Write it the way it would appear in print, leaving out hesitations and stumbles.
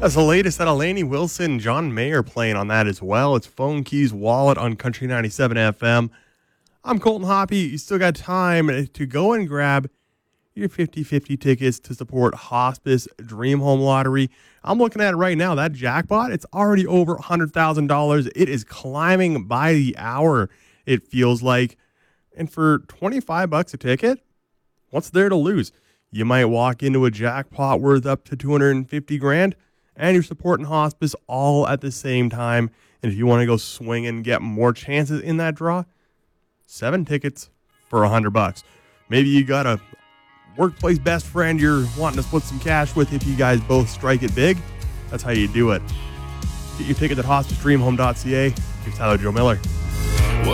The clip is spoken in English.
That's the latest out of Laney Wilson. John Mayer playing on that as well. It's Phone Keys Wallet on Country 97 FM. I'm Colton Hoppy. You still got time to go and grab your 50-50 tickets to support Hospice Dream Home Lottery. I'm looking at it right now. That jackpot, it's already over $100,000. It is climbing by the hour, it feels like. And for $25 a ticket, what's there to lose? You might walk into a jackpot worth up to $250,000, and you're supporting hospice all at the same time. And if you want to go swing and get more chances in that draw, 7 tickets for $100. Maybe you got a workplace best friend you're wanting to split some cash with. If you guys both strike it big, that's how you do it. Get your tickets at hospicedreamhome.ca. Here's Tyler Joe Miller.